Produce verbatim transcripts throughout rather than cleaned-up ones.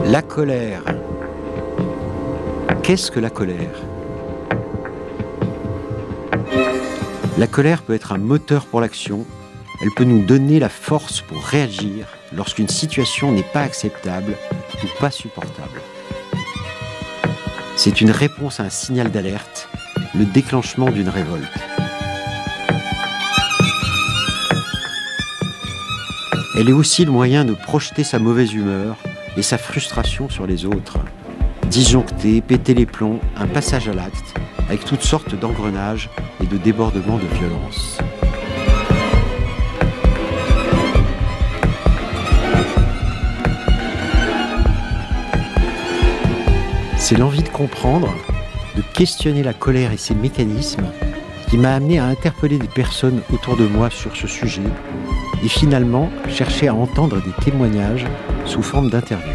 La colère. Qu'est-ce que la colère ? La colère peut être un moteur pour l'action. Elle peut nous donner la force pour réagir lorsqu'une situation n'est pas acceptable ou pas supportable. C'est une réponse à un signal d'alerte, le déclenchement d'une révolte. Elle est aussi le moyen de projeter sa mauvaise humeur et sa frustration sur les autres. Disjoncter, péter les plombs, un passage à l'acte, avec toutes sortes d'engrenages et de débordements de violence. C'est l'envie de comprendre, de questionner la colère et ses mécanismes qui m'a amené à interpeller des personnes autour de moi sur ce sujet et finalement chercher à entendre des témoignages sous forme d'interviews.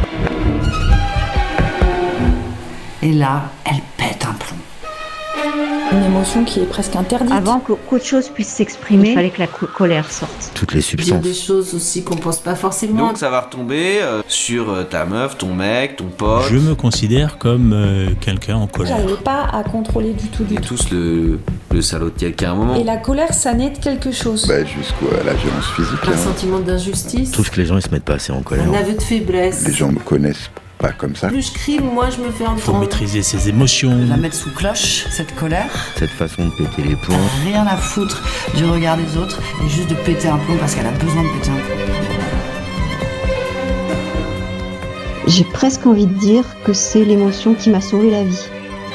Et là, elle pète un plomb. Une émotion qui est presque interdite. Avant qu'autre chose puisse s'exprimer, il fallait que la co- colère sorte. Toutes les Il y a substances. des choses aussi qu'on pense pas forcément. Donc ça va retomber euh, sur euh, ta meuf, ton mec, ton pote. Je me considère comme euh, quelqu'un en colère. J'arrivais pas à contrôler du tout, On du est tout. tous le, le salaud de quelqu'un à un moment. Et la colère, ça naît de quelque chose. Bah, jusqu'à la violence physique. Un hein. sentiment d'injustice, Je trouve que les gens ils se mettent pas assez en colère. un aveu de faiblesse. Les gens me connaissent pas comme ça. Plus je crie, moins je me fais Il faut entendre. maîtriser ses émotions. La mettre sous cloche, cette colère. Cette façon de péter les plombs. Rien à foutre du regard des autres et juste de péter un plomb parce qu'elle a besoin de péter un plomb. J'ai presque envie de dire que c'est l'émotion qui m'a sauvé la vie.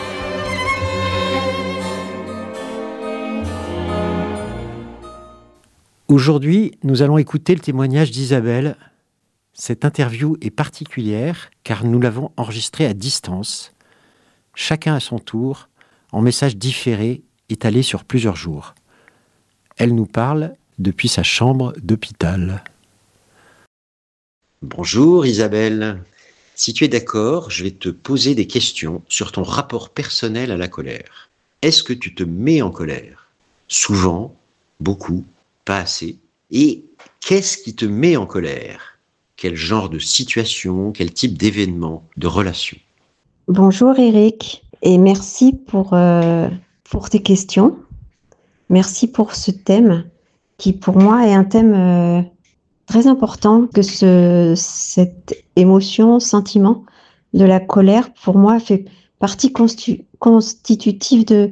Aujourd'hui, nous allons écouter le témoignage d'Isabelle. Cette interview est particulière car nous l'avons enregistrée à distance, chacun à son tour, en messages différés étalés sur plusieurs jours. Elle nous parle depuis sa chambre d'hôpital. Bonjour Isabelle. Si tu es d'accord, je vais te poser des questions sur ton rapport personnel à la colère. Est-ce que tu te mets en colère ? Souvent, beaucoup, pas assez. Et qu'est-ce qui te met en colère ? Quel genre de situation, quel type d'événement, de relation ? Bonjour Eric, et merci pour, euh, pour tes questions. Merci pour ce thème qui pour moi est un thème euh, très important, que ce, cette émotion, sentiment de la colère, pour moi, fait partie constitu- constitutive de,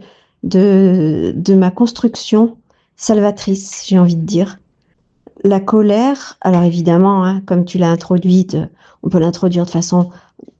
de, de ma construction salvatrice, j'ai envie de dire. La colère, alors évidemment, hein, comme tu l'as introduite, on peut l'introduire de façon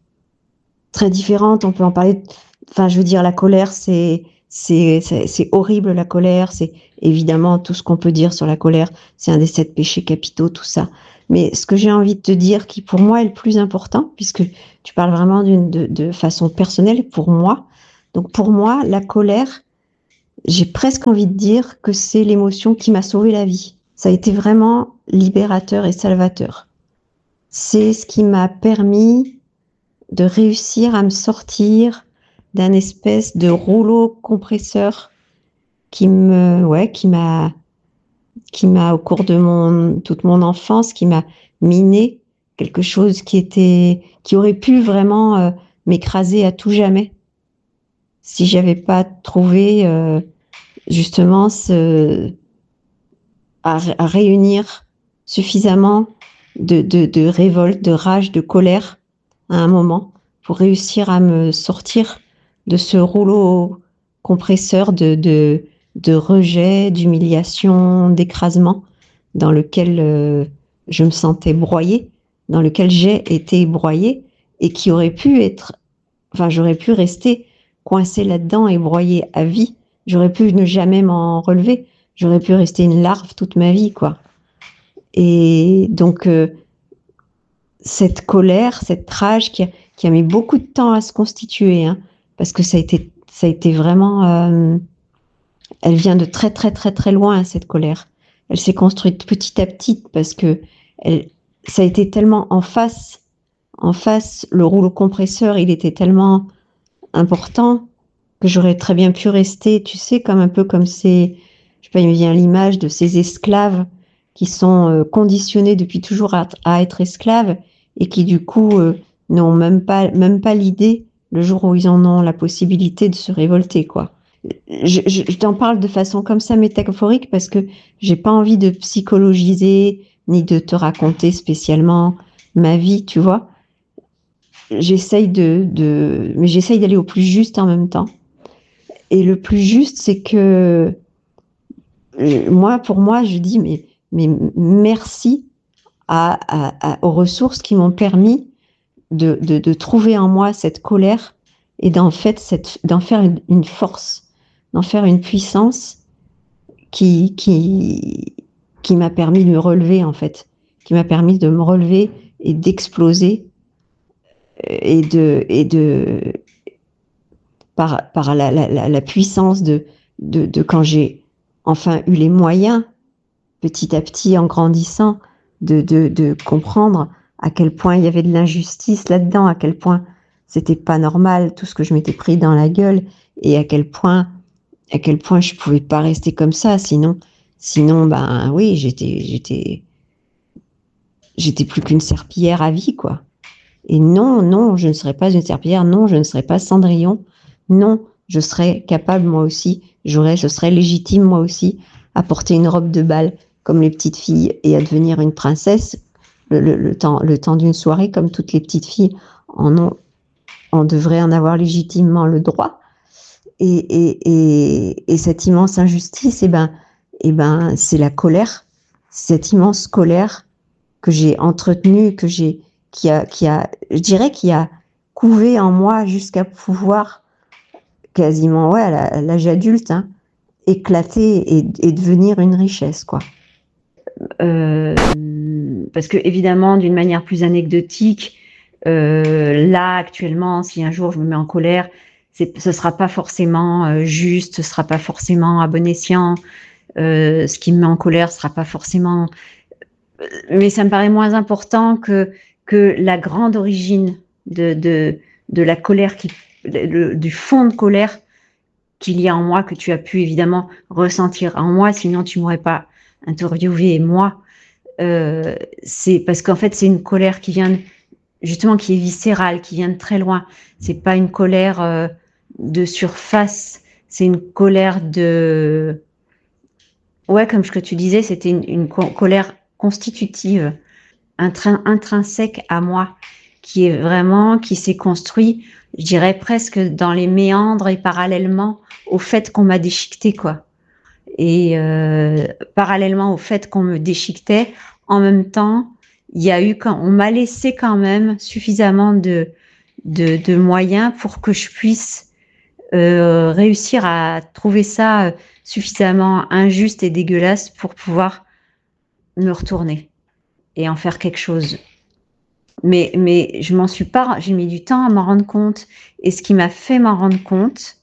très différente, on peut en parler, enfin je veux dire, la colère, c'est, c'est, c'est, c'est horrible la colère, c'est évidemment tout ce qu'on peut dire sur la colère, c'est un des sept péchés capitaux, tout ça. Mais ce que j'ai envie de te dire, qui pour moi est le plus important, puisque tu parles vraiment d'une, de, de façon personnelle, pour moi, donc pour moi, la colère, j'ai presque envie de dire que c'est l'émotion qui m'a sauvé la vie. Ça a été vraiment libérateur et salvateur. C'est ce qui m'a permis de réussir à me sortir d'un espèce de rouleau compresseur qui me, ouais, qui m'a, qui m'a au cours de mon, toute mon enfance, qui m'a miné quelque chose qui était, qui aurait pu vraiment euh, m'écraser à tout jamais si j'avais pas trouvé euh, justement ce À, à réunir suffisamment de, de, de révolte, de rage, de colère à un moment pour réussir à me sortir de ce rouleau compresseur de, de, de rejet, d'humiliation, d'écrasement dans lequel euh, je me sentais broyée, dans lequel j'ai été broyée et qui aurait pu être, enfin j'aurais pu rester coincée là-dedans et broyée à vie. J'aurais pu ne jamais m'en relever. J'aurais pu rester une larve toute ma vie, quoi. Et donc, euh, cette colère, cette rage qui a, qui a mis beaucoup de temps à se constituer, hein, parce que ça a été, ça a été vraiment... Euh, elle vient de très, très, très, très loin, cette colère. Elle s'est construite petit à petit, parce que elle, ça a été tellement en face, en face, le rouleau compresseur, il était tellement important que j'aurais très bien pu rester, tu sais, comme un peu comme ces... Je sais pas, il me vient l'image de ces esclaves qui sont euh, conditionnés depuis toujours à, à être esclaves et qui du coup euh, n'ont même pas, même pas l'idée, le jour où ils en ont la possibilité, de se révolter, quoi. Je, je, je t'en parle de façon comme ça métaphorique parce que j'ai pas envie de psychologiser ni de te raconter spécialement ma vie, tu vois. J'essaye de, de, mais j'essaye d'aller au plus juste en même temps. Et le plus juste, c'est que moi, pour moi, je dis mais, mais merci à, à, à, aux ressources qui m'ont permis de, de, de trouver en moi cette colère et d'en fait cette, d'en faire une, une force, d'en faire une puissance qui, qui, qui m'a permis de me relever, en fait, qui m'a permis de me relever et d'exploser et de, et de, par, par la, la, la puissance de, de, de quand j'ai enfin eu les moyens, petit à petit, en grandissant, de, de, de comprendre à quel point il y avait de l'injustice là-dedans, à quel point c'était pas normal, tout ce que je m'étais pris dans la gueule, et à quel point, à quel point je pouvais pas rester comme ça, sinon, sinon, ben oui, j'étais, j'étais, j'étais plus qu'une serpillière à vie, quoi. Et non, non, je ne serais pas une serpillière, non, je ne serais pas Cendrillon, non, je serais capable, moi aussi, j'aurais, je serais légitime, moi aussi, à porter une robe de bal comme les petites filles et à devenir une princesse le, le, le temps, le temps d'une soirée, comme toutes les petites filles en ont, on devrait en avoir légitimement le droit. Et, et, et, et cette immense injustice, eh ben, eh ben, c'est la colère, cette immense colère que j'ai entretenue, que j'ai, qui a, qui a, je dirais, qui a couvé en moi jusqu'à pouvoir quasiment, ouais, à l'âge adulte, hein, éclater et, et devenir une richesse, quoi. Euh, parce que évidemment, d'une manière plus anecdotique, euh, là actuellement, si un jour je me mets en colère, c'est, ce sera pas forcément euh, juste, ce sera pas forcément à bon escient. Euh, ce qui me met en colère sera pas forcément, mais ça me paraît moins important que que la grande origine de de de la colère, qui le, du fond de colère qu'il y a en moi, que tu as pu évidemment ressentir en moi, sinon tu m'aurais pas interviewé moi. Euh, c'est parce qu'en fait c'est une colère qui vient justement, qui est viscérale, qui vient de très loin. C'est pas une colère euh, de surface, c'est une colère de, ouais, comme ce que tu disais, c'était une, une co- colère constitutive, intrin- intrinsèque à moi, qui est vraiment, qui s'est construit, je dirais presque dans les méandres et parallèlement au fait qu'on m'a déchiqueté, quoi. Et euh, parallèlement au fait qu'on me déchiquetait, en même temps, il y a eu, quand on m'a laissé quand même suffisamment de de, de moyens pour que je puisse euh, réussir à trouver ça suffisamment injuste et dégueulasse pour pouvoir me retourner et en faire quelque chose. Mais mais je m'en suis pas, j'ai mis du temps à m'en rendre compte, et ce qui m'a fait m'en rendre compte,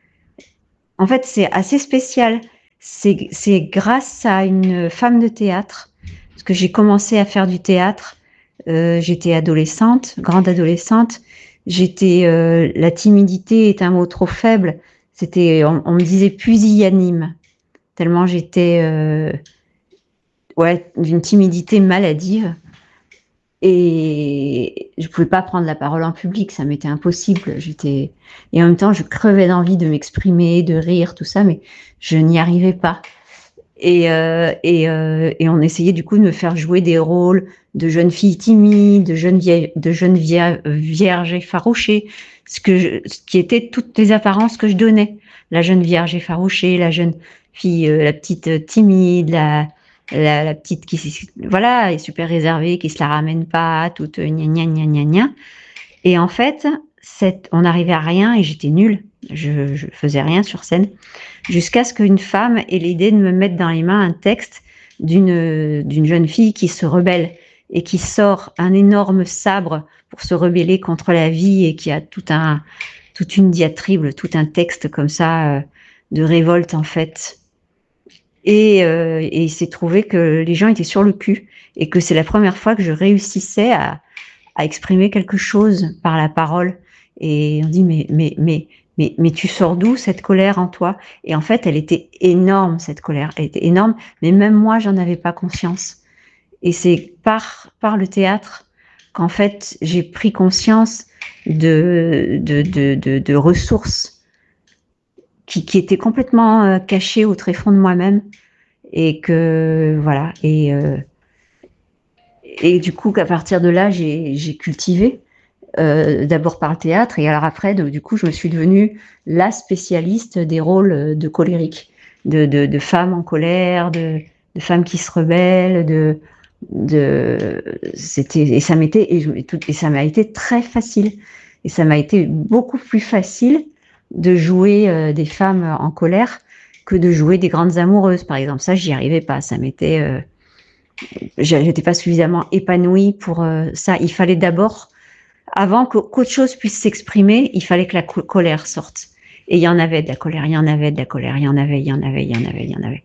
en fait, c'est assez spécial. C'est c'est grâce à une femme de théâtre, parce que j'ai commencé à faire du théâtre. Euh, j'étais adolescente, grande adolescente. J'étais, euh, la timidité est un mot trop faible. C'était, on, on me disait pusillanime, tellement j'étais, euh, ouais, d'une timidité maladive. Et je pouvais pas prendre la parole en public, ça m'était impossible. J'étais, et en même temps, je crevais d'envie de m'exprimer, de rire, tout ça, mais je n'y arrivais pas. Et, euh, et, euh, et on essayait du coup de me faire jouer des rôles de jeunes filles timides, de jeunes vieilles, de jeunes vierges, vierges effarouchées, ce que je, ce qui était toutes les apparences que je donnais. La jeune vierge effarouchée, la jeune fille, euh, la petite timide, la, la, la petite qui, voilà, est super réservée, qui se la ramène pas, toute gna gna gna gna gna. Et en fait, cette, on n'arrivait à rien et j'étais nulle. Je, je faisais rien sur scène, jusqu'à ce qu'une femme ait l'idée de me mettre dans les mains un texte d'une d'une jeune fille qui se rebelle et qui sort un énorme sabre pour se rebeller contre la vie, et qui a tout un toute une diatribe, tout un texte comme ça euh, de révolte en fait. Et, euh, et il s'est trouvé que les gens étaient sur le cul, et que c'est la première fois que je réussissais à, à exprimer quelque chose par la parole. Et on dit mais mais mais Mais, mais tu sors d'où cette colère en toi? Et en fait, elle était énorme, cette colère. Elle était énorme, mais même moi, j'en avais pas conscience. Et c'est par, par le théâtre qu'en fait, j'ai pris conscience de, de, de, de, de ressources qui, qui étaient complètement euh, cachées au tréfonds de moi-même. Et que, voilà. Et, euh, et du coup, qu'à partir de là, j'ai, j'ai cultivé, euh, d'abord par le théâtre. Et alors après, de, du coup, je me suis devenue la spécialiste des rôles de colériques, de, de, de femmes en colère, de, de femmes qui se rebellent, de... de c'était et ça m'était et, je, et, tout, et ça m'a été très facile et ça m'a été beaucoup plus facile de jouer euh, des femmes en colère que de jouer des grandes amoureuses par exemple. Ça, j'y arrivais pas, ça m'était euh, j'étais pas suffisamment épanouie pour euh, ça. Il fallait d'abord, avant que, qu'autre chose puisse s'exprimer, il fallait que la co- colère sorte. Et il y en avait de la colère, il y en avait de la colère, il y en avait, il y en avait, il y en avait, il y en avait.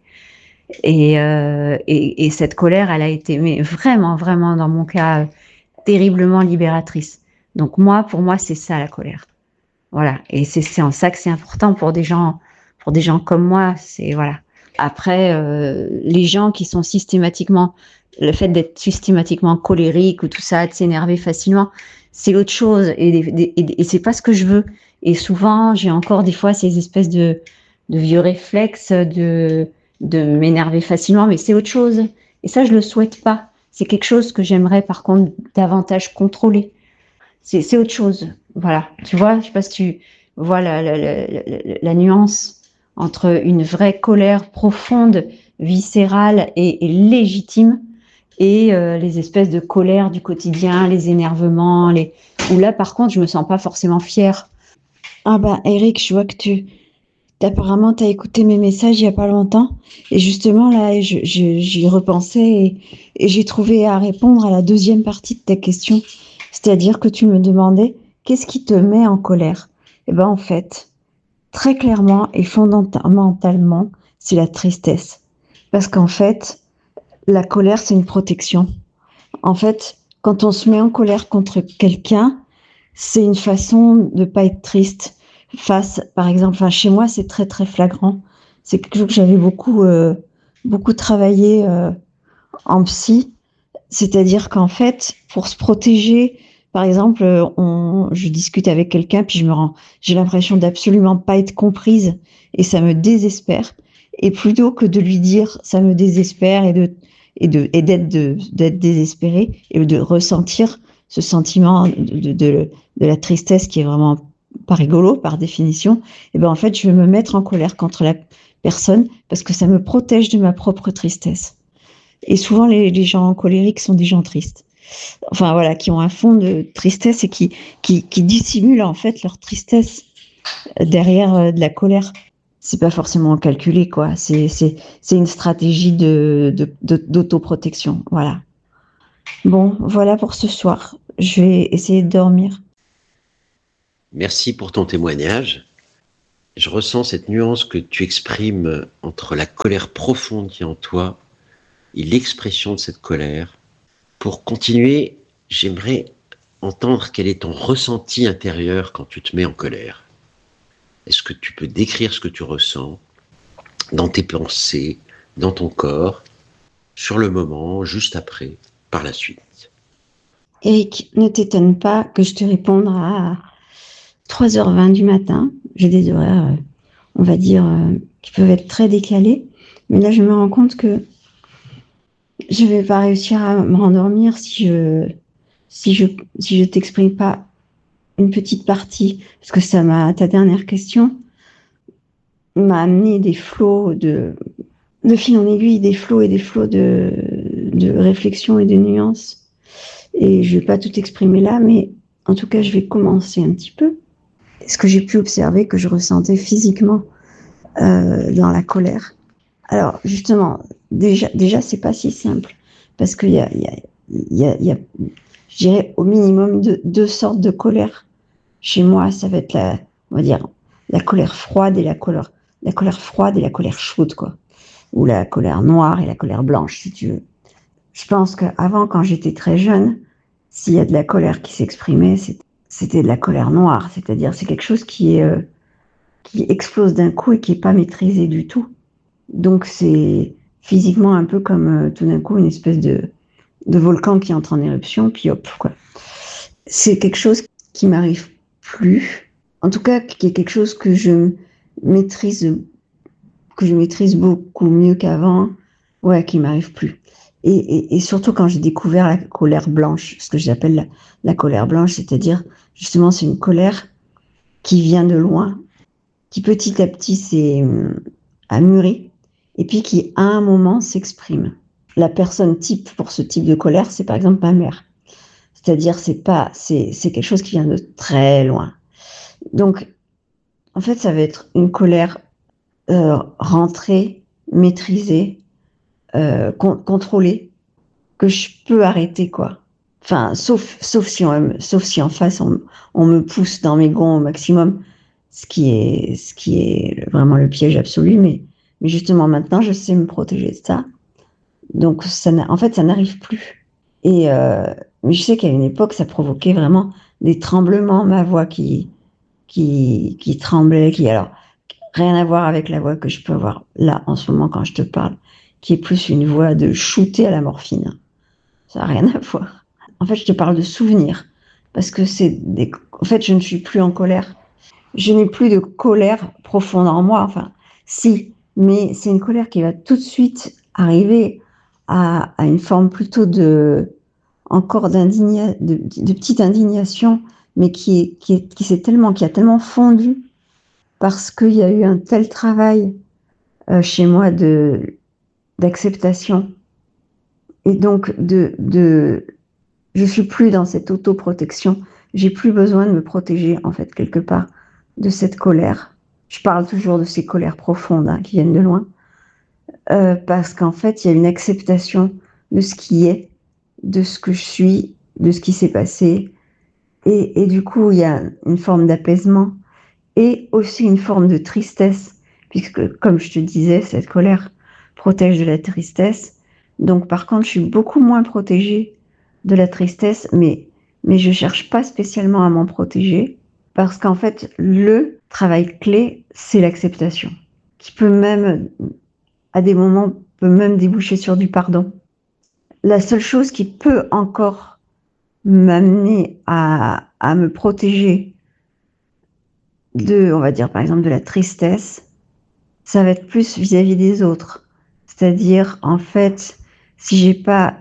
Et, euh, et, et cette colère, elle a été, mais vraiment, vraiment, dans mon cas, terriblement libératrice. Donc moi, pour moi, c'est ça la colère. Voilà. Et c'est, c'est en ça que c'est important pour des gens, pour des gens comme moi. C'est voilà. Après, euh, les gens qui sont systématiquement, le fait d'être systématiquement colérique ou tout ça, de s'énerver facilement, c'est autre chose. Et, et, et, et c'est pas ce que je veux. Et souvent, j'ai encore des fois ces espèces de, de vieux réflexes de de m'énerver facilement, mais c'est autre chose. Et ça, je le souhaite pas. C'est quelque chose que j'aimerais, par contre, davantage contrôler. C'est, c'est autre chose. Voilà. Tu vois, je sais pas si tu vois la, la, la, la, la nuance entre une vraie colère profonde, viscérale et, et légitime, et euh, les espèces de colère du quotidien, les énervements, les... où là, par contre, je me sens pas forcément fière. Ah bah, Eric, je vois que tu... Apparemment, tu as écouté mes messages il n'y a pas longtemps. Et justement, là, je, je, j'y repensais et, et j'ai trouvé à répondre à la deuxième partie de ta question. C'est-à-dire que tu me demandais, qu'est-ce qui te met en colère ? Eh bien, en fait, très clairement et fondamentalement, c'est la tristesse. Parce qu'en fait, la colère, c'est une protection. En fait, quand on se met en colère contre quelqu'un, c'est une façon de ne pas être triste. Face, par exemple, enfin, chez moi, c'est très, très flagrant. C'est quelque chose que j'avais beaucoup, euh, beaucoup travaillé euh, en psy. C'est-à-dire qu'en fait, pour se protéger, par exemple, on, je discute avec quelqu'un, puis je me rends, j'ai l'impression d'absolument pas être comprise, et ça me désespère. Et plutôt que de lui dire, ça me désespère, et de, et de, et d'être, de, d'être désespéré, et de ressentir ce sentiment de, de, de, de la tristesse qui est vraiment pas rigolo par définition, et ben en fait je vais me mettre en colère contre la personne parce que ça me protège de ma propre tristesse. Et souvent les, les gens colériques sont des gens tristes, enfin voilà, qui ont un fond de tristesse et qui qui, qui dissimulent en fait leur tristesse derrière euh, de la colère. C'est pas forcément calculé quoi, c'est c'est c'est une stratégie de, de, de d'autoprotection. Voilà. Bon, voilà pour ce soir. Je vais essayer de dormir. Merci pour ton témoignage. Je ressens cette nuance que tu exprimes entre la colère profonde qui est en toi et l'expression de cette colère. Pour continuer, j'aimerais entendre quel est ton ressenti intérieur quand tu te mets en colère. Est-ce que tu peux décrire ce que tu ressens dans tes pensées, dans ton corps, sur le moment, juste après, par la suite ? Eric, ne t'étonne pas que je te réponde à trois heures vingt du matin. J'ai des horaires, euh, on va dire, euh, qui peuvent être très décalés. Mais là, je me rends compte que je ne vais pas réussir à me rendormir si je si je, si je t'exprime pas une petite partie. Parce que ça m'a, ta dernière question m'a amené des flots de, de fil en aiguille, des flots et des flots de, de réflexion et de nuances. Et je ne vais pas tout exprimer là, mais en tout cas, je vais commencer un petit peu. Ce que j'ai pu observer, que je ressentais physiquement euh, dans la colère. Alors, justement, déjà, déjà c'est pas si simple, parce qu'il y a, il y a, il y a, il y a, je dirais, au minimum deux, deux sortes de colère. Chez moi, ça va être la, on va dire, la colère froide et la colère, la colère froide et la colère chaude, quoi. Ou la colère noire et la colère blanche, si tu veux. Je pense qu'avant, quand j'étais très jeune, s'il y a de la colère qui s'exprimait, c'était c'était de la colère noire, c'est-à-dire c'est quelque chose qui est euh, qui explose d'un coup et qui est pas maîtrisé du tout. Donc c'est physiquement un peu comme euh, tout d'un coup une espèce de de volcan qui entre en éruption, puis hop, quoi. C'est quelque chose qui m'arrive plus. En tout cas, qui est quelque chose que je maîtrise, que je maîtrise beaucoup mieux qu'avant. Ouais, qui m'arrive plus. Et, et, et surtout quand j'ai découvert la colère blanche, ce que j'appelle la, la colère blanche, c'est-à-dire, justement, c'est une colère qui vient de loin, qui petit à petit s'est a mûri, et puis qui, à un moment, s'exprime. La personne type pour ce type de colère, c'est par exemple ma mère. C'est-à-dire, c'est pas, c'est, c'est quelque chose qui vient de très loin. Donc, en fait, ça va être une colère euh, rentrée, maîtrisée, euh, con- contrôlée, que je peux arrêter, quoi. Enfin, sauf, sauf si on, sauf si en face on, on me pousse dans mes gonds au maximum, ce qui est, ce qui est vraiment le piège absolu. Mais, mais justement, maintenant, je sais me protéger de ça. Donc, ça n'a, en fait, ça n'arrive plus. Et euh, mais je sais qu'à une époque, ça provoquait vraiment des tremblements, ma voix qui, qui, qui tremblait, qui alors rien à voir avec la voix que je peux avoir là en ce moment quand je te parle, qui est plus une voix de shooter à la morphine. Ça n'a rien à voir. En fait, je te parle de souvenirs parce que c'est des. En fait, je ne suis plus en colère. Je n'ai plus de colère profonde en moi. Enfin, si, mais c'est une colère qui va tout de suite arriver à, à une forme plutôt de encore d'indigna, de, de petite indignation, mais qui est, qui est, qui s'est tellement, qui a tellement fondu parce qu'il y a eu un tel travail euh, chez moi de d'acceptation et donc de de je suis plus dans cette autoprotection. J'ai plus besoin de me protéger, en fait, quelque part, de cette colère. Je parle toujours de ces colères profondes, hein, qui viennent de loin. Euh, parce qu'en fait, il y a une acceptation de ce qui est, de ce que je suis, de ce qui s'est passé. Et, et du coup, il y a une forme d'apaisement et aussi une forme de tristesse, puisque, comme je te disais, cette colère protège de la tristesse. Donc, par contre, je suis beaucoup moins protégée de la tristesse, mais, mais je cherche pas spécialement à m'en protéger, parce qu'en fait, le travail clé, c'est l'acceptation, qui peut même, à des moments, peut même déboucher sur du pardon. La seule chose qui peut encore m'amener à, à me protéger de, on va dire, par exemple, de la tristesse, ça va être plus vis-à-vis des autres. C'est-à-dire, en fait, si j'ai pas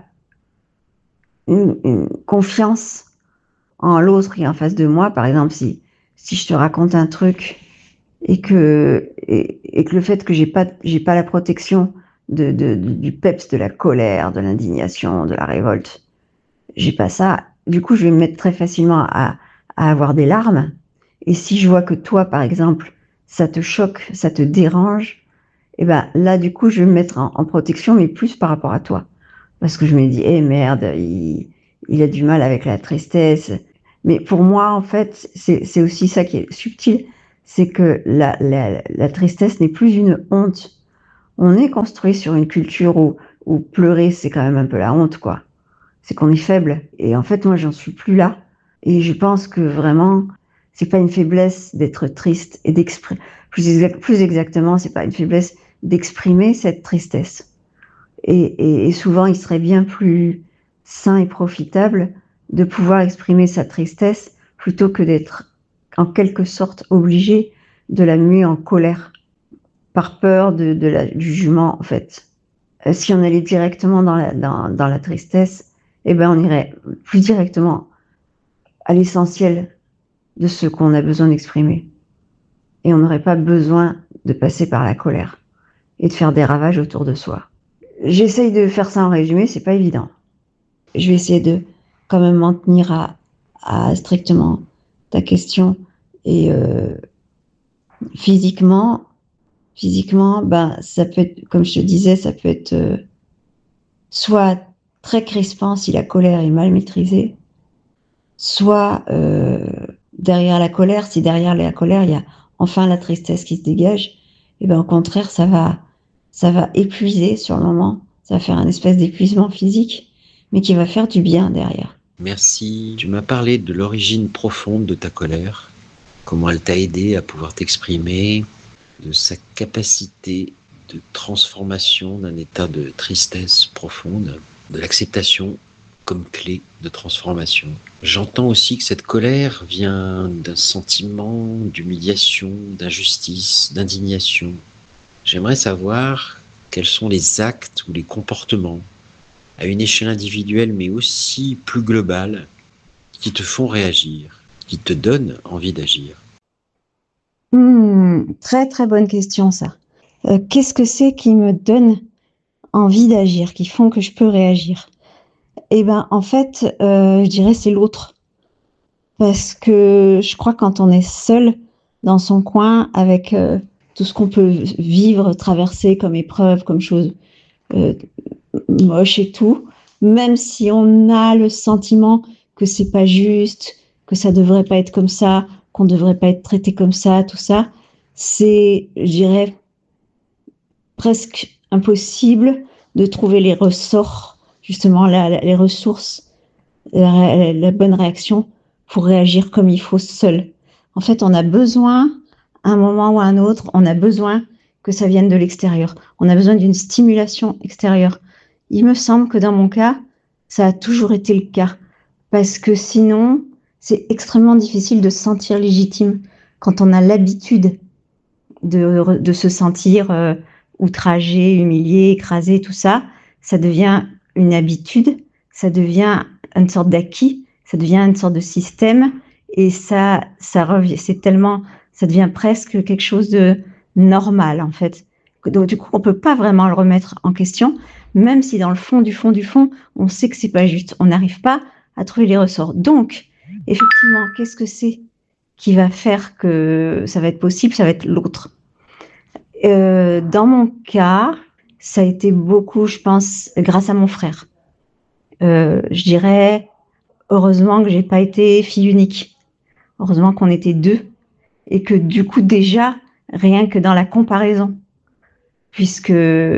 Une, une confiance en l'autre qui est en face de moi, par exemple, si, si je te raconte un truc et que, et, et que le fait que j'ai pas, j'ai pas la protection de, de, de, du peps, de la colère, de l'indignation, de la révolte, j'ai pas ça, du coup, je vais me mettre très facilement à, à avoir des larmes. Et si je vois que toi, par exemple, ça te choque, ça te dérange, et ben là, du coup, je vais me mettre en, en protection, mais plus par rapport à toi. Parce que je me dis, eh merde, il, il a du mal avec la tristesse. Mais pour moi, en fait, c'est, c'est aussi ça qui est subtil, c'est que la, la, la tristesse n'est plus une honte. On est construit sur une culture où, où pleurer, c'est quand même un peu la honte, quoi. C'est qu'on est faible. Et en fait, moi, j'en suis plus là. Et je pense que vraiment, c'est pas une faiblesse d'être triste et d'exprimer. Plus, exact, plus exactement, c'est pas une faiblesse d'exprimer cette tristesse. Et, et, et souvent, il serait bien plus sain et profitable de pouvoir exprimer sa tristesse plutôt que d'être en quelque sorte obligé de la muer en colère par peur de, de la, du jugement, en fait. Euh, si on allait directement dans la, dans, dans la tristesse, eh ben, on irait plus directement à l'essentiel de ce qu'on a besoin d'exprimer. Et on n'aurait pas besoin de passer par la colère et de faire des ravages autour de soi. J'essaye de faire ça en résumé, c'est pas évident. Je vais essayer de quand même m'en tenir à, à strictement ta question. Et euh, physiquement, physiquement, ben ça peut être, comme je te disais, ça peut être euh, soit très crispant si la colère est mal maîtrisée, soit euh, derrière la colère, si derrière la colère il y a enfin la tristesse qui se dégage, et ben au contraire ça va ça va épuiser sur le moment, ça va faire un espèce d'épuisement physique, mais qui va faire du bien derrière. Merci. Tu m'as parlé de l'origine profonde de ta colère, comment elle t'a aidé à pouvoir t'exprimer, de sa capacité de transformation d'un état de tristesse profonde, de l'acceptation comme clé de transformation. J'entends aussi que cette colère vient d'un sentiment d'humiliation, d'injustice, d'indignation. J'aimerais savoir quels sont les actes ou les comportements, à une échelle individuelle mais aussi plus globale, qui te font réagir, qui te donnent envie d'agir. Mmh, très très bonne question ça. Euh, qu'est-ce que c'est qui me donne envie d'agir, qui font que je peux réagir? Eh ben en fait, euh, je dirais c'est l'autre. Parce que je crois que quand on est seul dans son coin avec euh, tout ce qu'on peut vivre, traverser comme épreuve, comme chose euh, moche et tout, même si on a le sentiment que c'est pas juste, que ça devrait pas être comme ça, qu'on devrait pas être traité comme ça, tout ça, c'est, je dirais, presque impossible de trouver les ressorts, justement, la, la, les ressources, la, la bonne réaction pour réagir comme il faut seul. En fait, on a besoin, à un moment ou à un autre, on a besoin que ça vienne de l'extérieur. On a besoin d'une stimulation extérieure. Il me semble que dans mon cas, ça a toujours été le cas. Parce que sinon, c'est extrêmement difficile de se sentir légitime quand on a l'habitude de, de se sentir euh, outragé, humilié, écrasé, tout ça. Ça devient une habitude, ça devient une sorte d'acquis, ça devient une sorte de système et ça, ça revient, c'est tellement, ça devient presque quelque chose de normal en fait. Donc du coup, on peut pas vraiment le remettre en question, même si dans le fond du fond du fond, on sait que c'est pas juste. On n'arrive pas à trouver les ressorts. Donc, effectivement, qu'est-ce que c'est qui va faire que ça va être possible? Ça va être l'autre. Euh, dans mon cas, ça a été beaucoup, je pense, grâce à mon frère. Euh, je dirais, heureusement que j'ai pas été fille unique. Heureusement qu'on était deux. Et que du coup, déjà, rien que dans la comparaison, puisque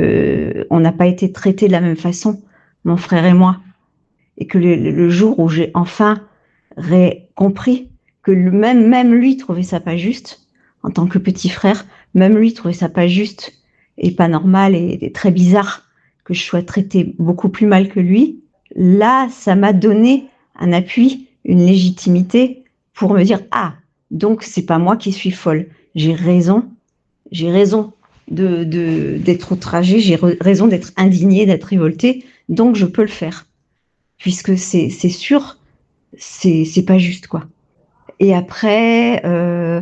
on n'a pas été traités de la même façon, mon frère et moi. Et que le, le jour où j'ai enfin ré- compris que le, même, même lui trouvait ça pas juste, en tant que petit frère, même lui trouvait ça pas juste et pas normal et, et très bizarre que je sois traitée beaucoup plus mal que lui, là, ça m'a donné un appui, une légitimité pour me dire « Ah, donc c'est pas moi qui suis folle, j'ai raison, j'ai raison de, de, d'être outragée, j'ai re- raison d'être indignée, d'être révoltée, donc je peux le faire. » Puisque c'est, c'est sûr, c'est, c'est pas juste, quoi. Et après, euh,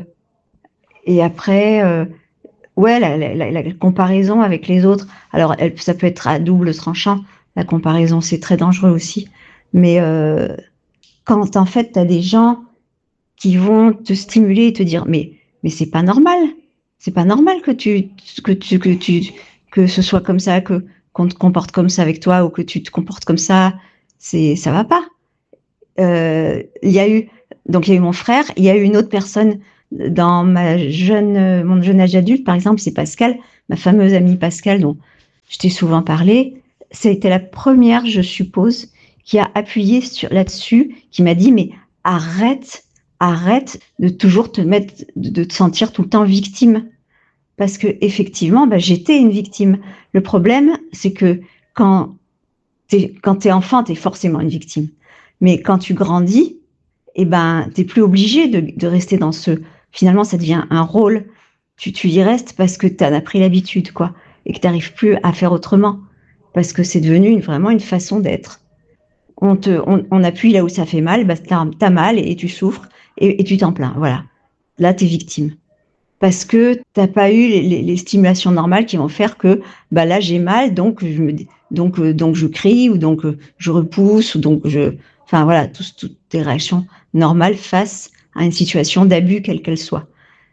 et après, euh, ouais, la, la, la, la comparaison avec les autres. Alors, elle, ça peut être à double tranchant. La comparaison, c'est très dangereux aussi. Mais euh, quand en fait, t'as des gens qui vont te stimuler et te dire, mais, mais c'est pas normal. C'est pas normal que tu, que tu, que tu, que ce soit comme ça, que qu'on te comporte comme ça avec toi ou que tu te comportes comme ça. C'est, ça va pas. Euh, il y a eu, donc il y a eu mon frère, il y a eu une autre personne dans ma jeune, mon jeune âge adulte, par exemple, c'est Pascal, ma fameuse amie Pascal, dont je t'ai souvent parlé. Ça a été la première, je suppose, qui a appuyé sur, là-dessus, qui m'a dit, mais arrête, arrête de toujours te mettre, de, de te sentir tout le temps victime. Parce que, effectivement, bah, j'étais une victime. Le problème, c'est que quand T'es, quand t'es enfant, t'es forcément une victime. Mais quand tu grandis, eh ben, t'es plus obligé de, de rester dans ce... Finalement, ça devient un rôle. Tu, tu y restes parce que t'en as pris l'habitude, quoi. Et que t'arrives plus à faire autrement. Parce que c'est devenu une, vraiment une façon d'être. On te, on, on appuie là où ça fait mal, bah, t'as, t'as mal et, et tu souffres et, et tu t'en plains. Voilà. Là, t'es victime. Parce que t'as pas eu les, les, les stimulations normales qui vont faire que, bah là, j'ai mal, donc je me, donc, euh, donc je crie, ou donc euh, je repousse, ou donc je, enfin voilà, tout, toutes les réactions normales face à une situation d'abus, quelle qu'elle soit.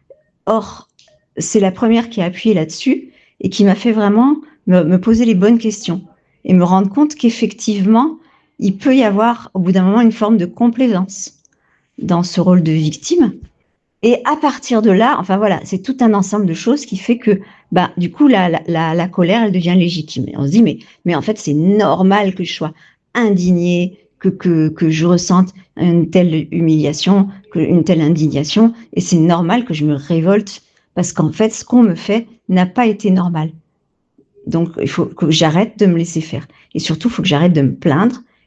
Or, c'est la première qui a appuyé là-dessus et qui m'a fait vraiment me, me poser les bonnes questions et me rendre compte qu'effectivement, il peut y avoir, au bout d'un moment, une forme de complaisance dans ce rôle de victime. Et à partir de là, enfin voilà, c'est tout un ensemble de choses qui fait que, bah, du coup, la, la, la colère, elle devient légitime. Et on se dit, mais, mais en fait, c'est normal que je sois indignée, que, que, que je ressente une telle humiliation, que, une telle indignation, et c'est normal que je me révolte, parce qu'en fait, ce qu'on me fait n'a pas été normal. Donc, il faut que j'arrête de me laisser faire. Et surtout, il faut que j'arrête de me plaindre,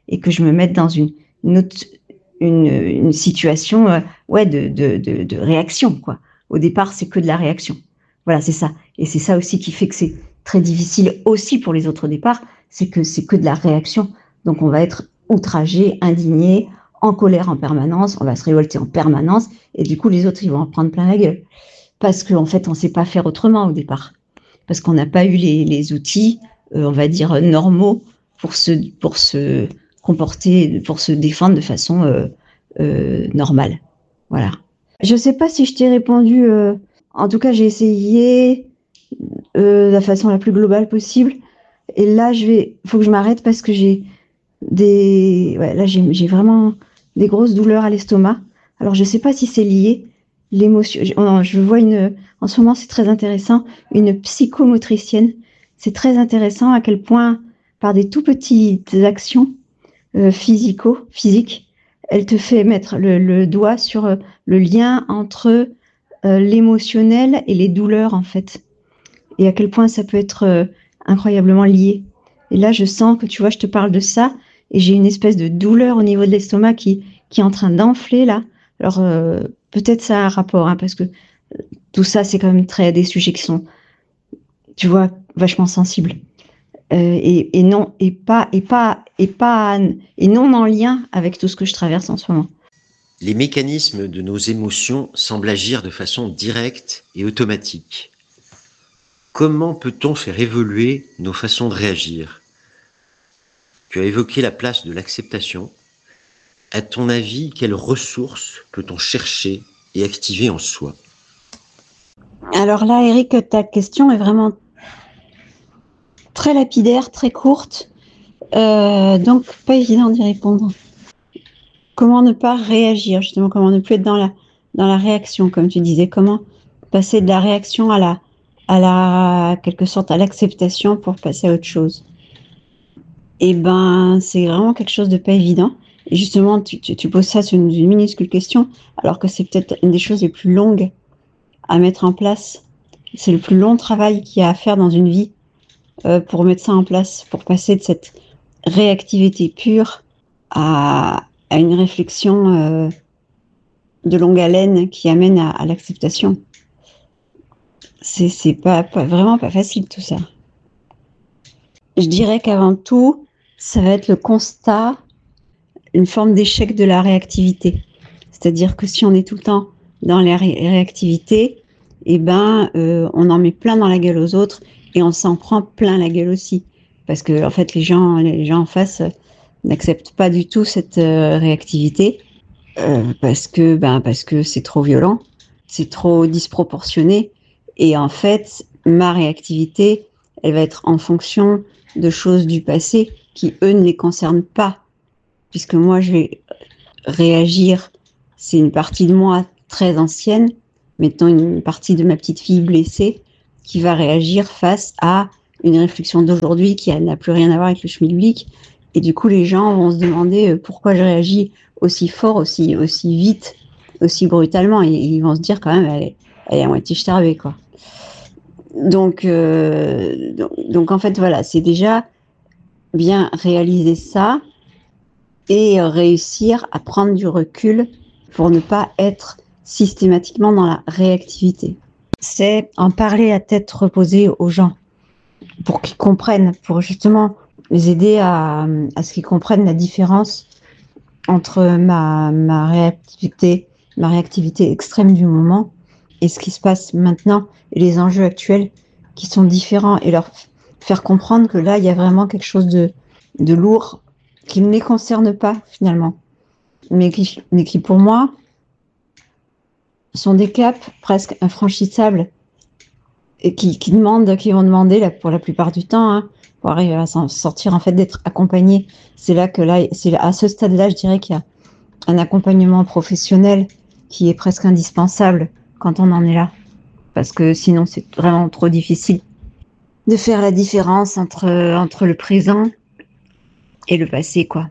et que je me mette dans une, une, autre, une, une situation euh, ouais, de, de, de, de réaction, quoi. Au départ, c'est que de la réaction. Voilà, c'est ça. Et c'est ça aussi qui fait que c'est très difficile aussi pour les autres au départ, c'est que c'est que de la réaction. Donc, on va être outragé, indigné, en colère en permanence, on va se révolter en permanence, et du coup, les autres, ils vont en prendre plein la gueule. Parce qu'en fait, on ne sait pas faire autrement au départ. Parce qu'on n'a pas eu les, les outils, euh, on va dire, normaux pour se, pour se comporter, pour se défendre de façon euh, euh, normale. Voilà. Je ne sais pas si je t'ai répondu, euh, en tout cas, j'ai essayé euh, de la façon la plus globale possible. Et là, je vais, faut que je m'arrête parce que j'ai des, ouais, là, j'ai, j'ai vraiment des grosses douleurs à l'estomac. Alors, je ne sais pas si c'est lié. L'émotion, je vois une, en ce moment, c'est très intéressant, une psychomotricienne. C'est très intéressant à quel point, par des tout petites actions euh, physico, physiques, elle te fait mettre le, le doigt sur euh, le lien entre euh, l'émotionnel et les douleurs, en fait. Et à quel point ça peut être euh, incroyablement lié. Et là, je sens que, tu vois, je te parle de ça, et j'ai une espèce de douleur au niveau de l'estomac qui, qui est en train d'enfler, là. Alors, euh, peut-être ça a un rapport, hein, parce que tout ça, c'est quand même très des sujets qui sont, tu vois, vachement sensibles. Euh, et, et non, et pas, et pas, et pas, et non en lien avec tout ce que je traverse en ce moment. Les mécanismes de nos émotions semblent agir de façon directe et automatique. Comment peut-on faire évoluer nos façons de réagir ? Tu as évoqué la place de l'acceptation. À ton avis, quelles ressources peut-on chercher et activer en soi ? Alors là, Eric, ta question est vraiment très lapidaire, très courte, euh, donc pas évident d'y répondre. Comment ne pas réagir, justement, comment ne plus être dans la, dans la réaction, comme tu disais, comment passer de la réaction à la, à la, quelque sorte, à l'acceptation pour passer à autre chose. Eh ben, c'est vraiment quelque chose de pas évident. Et justement, tu, tu, tu poses ça sur une, une minuscule question, alors que c'est peut-être une des choses les plus longues à mettre en place. C'est le plus long travail qu'il y a à faire dans une vie euh, pour mettre ça en place, pour passer de cette réactivité pure à, à une réflexion euh, de longue haleine qui amène à, à l'acceptation. C'est, c'est pas, pas, vraiment pas facile tout ça. Je dirais qu'avant tout, ça va être le constat, une forme d'échec de la réactivité. C'est-à-dire que si on est tout le temps dans la ré- réactivité, eh ben, euh, on en met plein dans la gueule aux autres et on s'en prend plein la gueule aussi. Parce que, en fait, les gens, les gens en face euh, n'acceptent pas du tout cette euh, réactivité euh, parce que, ben, parce que c'est trop violent, c'est trop disproportionné. Et en fait, ma réactivité, elle va être en fonction de choses du passé qui, eux, ne les concernent pas. Puisque moi, je vais réagir, c'est une partie de moi très ancienne, mettons une partie de ma petite fille blessée, qui va réagir face à une réflexion d'aujourd'hui qui n'a plus rien à voir avec le schmilblick. Et du coup, les gens vont se demander pourquoi je réagis aussi fort, aussi, aussi vite, aussi brutalement. Et ils vont se dire quand même, elle est, elle est à moitié starbée, quoi. Donc, euh, donc, donc, en fait, voilà, c'est déjà bien réaliser ça et réussir à prendre du recul pour ne pas être systématiquement dans la réactivité. C'est en parler à tête reposée aux gens pour qu'ils comprennent, pour justement les aider à, à ce qu'ils comprennent la différence entre ma, ma réactivité, ma réactivité extrême du moment et ce qui se passe maintenant et les enjeux actuels qui sont différents et leur faire comprendre que là, il y a vraiment quelque chose de, de lourd qui ne les concerne pas finalement, mais qui, mais qui pour moi sont des caps presque infranchissables et qui, qui demandent, qui vont demander là, pour la plupart du temps, hein, pour arriver à s'en sortir, en fait, d'être accompagné. C'est là que là, c'est à ce stade-là, je dirais qu'il y a un accompagnement professionnel qui est presque indispensable quand on en est là, parce que sinon c'est vraiment trop difficile de faire la différence entre entre le présent et le passé, quoi.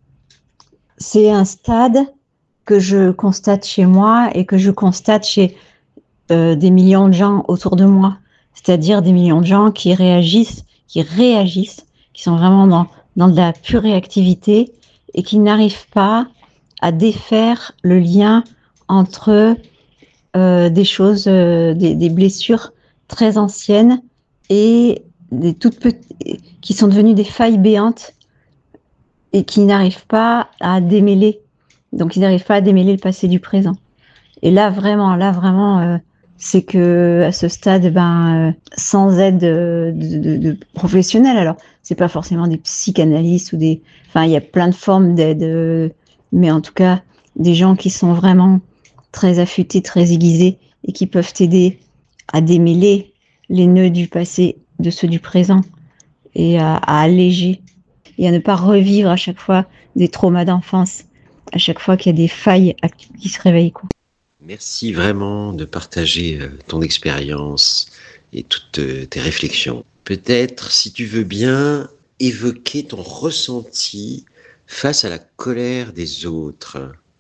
C'est un stade que je constate chez moi et que je constate chez euh, des millions de gens autour de moi, c'est-à-dire des millions de gens qui réagissent, qui réagissent, qui sont vraiment dans, dans de la pure réactivité et qui n'arrivent pas à défaire le lien entre euh, des choses, euh, des, des blessures très anciennes et des toutes petites, qui sont devenues des failles béantes et qui n'arrivent pas à démêler. Donc, ils n'arrivent pas à démêler le passé du présent. Et là, vraiment, là, vraiment, euh, c'est que à ce stade, ben, euh, sans aide de, de, de professionnels, alors, c'est pas forcément des psychanalystes ou des, enfin, il y a plein de formes d'aide, euh, mais en tout cas, des gens qui sont vraiment très affûtés, très aiguisés et qui peuvent t'aider à démêler les nœuds du passé de ceux du présent et à, à alléger et à ne pas revivre à chaque fois des traumas d'enfance, à chaque fois qu'il y a des failles qui se réveillent, quoi. Merci vraiment de partager ton expérience et toutes tes réflexions. Peut-être, si tu veux bien, évoquer ton ressenti face à la colère des autres.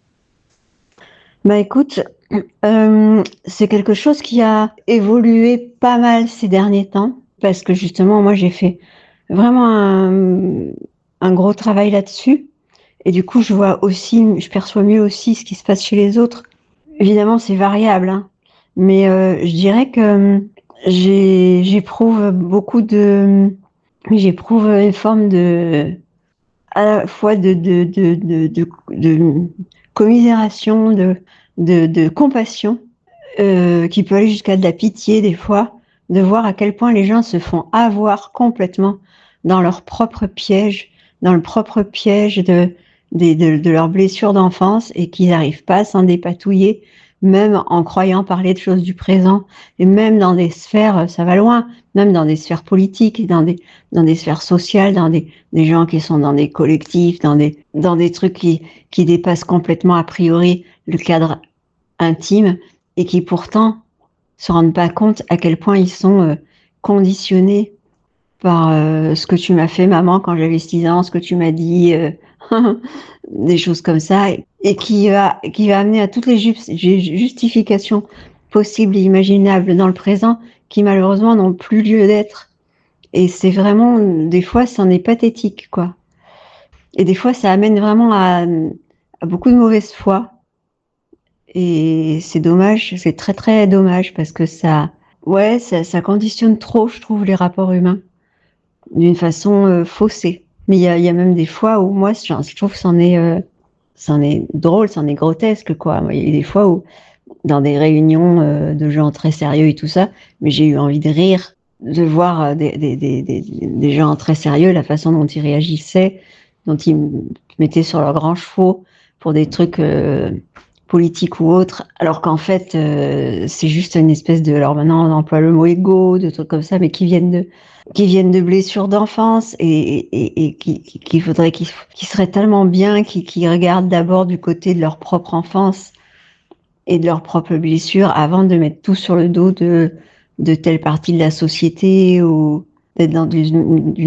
Bah écoute, euh, c'est quelque chose qui a évolué pas mal ces derniers temps, parce que justement, moi, j'ai fait vraiment un, un gros travail là-dessus. Et du coup, je vois aussi, je perçois mieux aussi ce qui se passe chez les autres. Évidemment, c'est variable, hein, mais euh, je dirais que j'ai, j'éprouve beaucoup de, j'éprouve une forme de, à la fois de, de, de, de, de, de commisération, de, de, de compassion, euh, qui peut aller jusqu'à de la pitié des fois, de voir à quel point les gens se font avoir complètement dans leur propre piège, dans le propre piège de, de, de, de leurs blessures d'enfance et qu'ils n'arrivent pas à s'en dépatouiller, même en croyant parler de choses du présent, et même dans des sphères, ça va loin, même dans des sphères politiques, dans des, dans des sphères sociales, dans des, des gens qui sont dans des collectifs, dans des, dans des trucs qui, qui dépassent complètement a priori le cadre intime et qui pourtant se rendent pas compte à quel point ils sont euh, conditionnés par euh, ce que tu m'as fait, maman, quand j'avais six ans, ce que tu m'as dit, euh, des choses comme ça, et, et qui va, qui va amener à toutes les just, justifications possibles et imaginables dans le présent, qui malheureusement n'ont plus lieu d'être. Et c'est vraiment, des fois, c'en est pathétique, quoi. Et des fois, ça amène vraiment à, à beaucoup de mauvaise foi. Et c'est dommage, c'est très très dommage, parce que ça, ouais, ça, ça conditionne trop, je trouve, les rapports humains, d'une façon euh, faussée. Mais il y a, y a même des fois où moi, je trouve que c'en est, euh, c'en est drôle, c'en est grotesque, quoi. Il y a des fois où, dans des réunions euh, de gens très sérieux et tout ça, mais j'ai eu envie de rire, de voir des, des, des, des, des gens très sérieux, la façon dont ils réagissaient, dont ils mettaient sur leurs grands chevaux pour des trucs euh, politiques ou autres, alors qu'en fait, euh, c'est juste une espèce de... Alors maintenant, on emploie le mot égo, de trucs comme ça, mais qui viennent de... qui viennent de blessures d'enfance et, et, et qui, qui, qui faudrait, qui, qui seraient tellement bien, qui, qui regardent d'abord du côté de leur propre enfance et de leurs propres blessures avant de mettre tout sur le dos de, de telle partie de la société ou d'être dans une, une